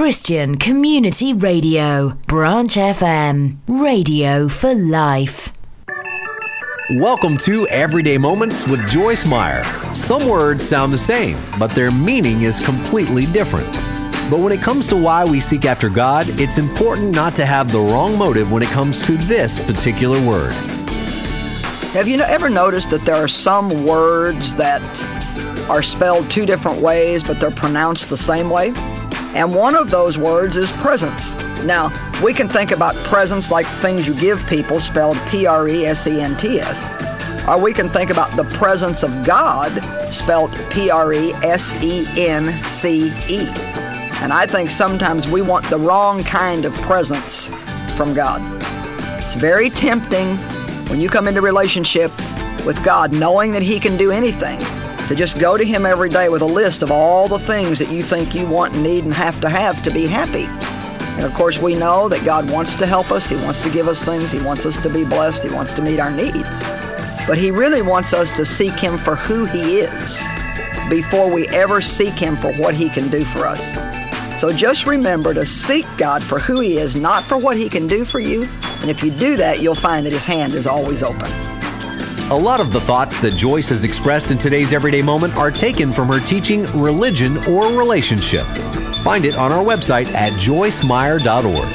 Christian Community Radio, Branch FM, radio for life. Welcome to Everyday Moments with Joyce Meyer. Some words sound the same, but their meaning is completely different. But when it comes to why we seek after God, it's important not to have the wrong motive when it comes to this particular word. Have you ever noticed that there are some words that are spelled two different ways, but they're pronounced the same way? And one of those words is presents. Now, we can think about presents like things you give people, spelled P-R-E-S-E-N-T-S. Or we can think about the presence of God, spelled P-R-E-S-E-N-C-E. And I think sometimes we want the wrong kind of presents from God. It's very tempting when you come into relationship with God, knowing that He can do anything, to just go to Him every day with a list of all the things that you think you want and need and have to be happy. And of course, we know that God wants to help us. He wants to give us things. He wants us to be blessed. He wants to meet our needs. But He really wants us to seek Him for who He is before we ever seek Him for what He can do for us. So just remember to seek God for who He is, not for what He can do for you. And if you do that, you'll find that His hand is always open. A lot of the thoughts that Joyce has expressed in today's Everyday Moment are taken from her teaching Religion or Relationship. Find it on our website at joycemeyer.org.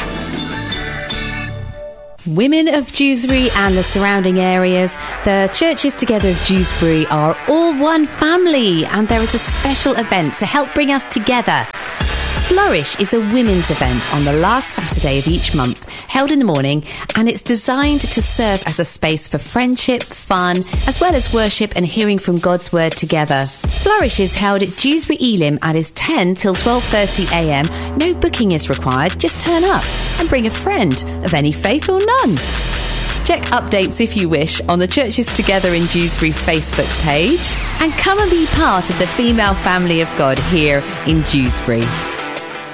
Women of Dewsbury and the surrounding areas, the Churches Together of Dewsbury are all one family, and there is a special event to help bring us together. Flourish is a women's event on the last Saturday of each month, held in the morning, and it's designed to serve as a space for friendship, fun, as well as worship and hearing from God's Word together. Flourish is held at Dewsbury Elim and is 10 till 12:30 a.m. No booking is required, just turn up and bring a friend of any faith or none. Check updates if you wish on the Churches Together in Dewsbury Facebook page, and come and be part of the female family of God here in Dewsbury.